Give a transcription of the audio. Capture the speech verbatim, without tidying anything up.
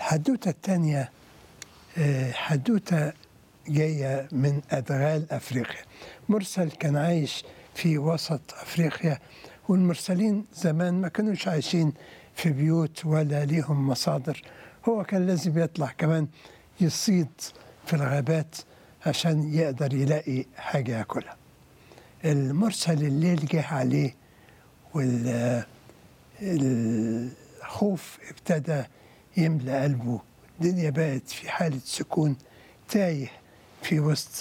الحدوتة التانية حدوتة جاية من أدغال أفريقيا. مرسل كان عايش في وسط أفريقيا، والمرسلين زمان ما كانوش عايشين في بيوت ولا ليهم مصادر. هو كان لازم يطلع كمان يصيد في الغابات عشان يقدر يلاقي حاجة يأكلها. المرسل الليل جه عليه والخوف ابتدى يملأ قلبه. الدنيا بقت في حالة سكون، تايه في وسط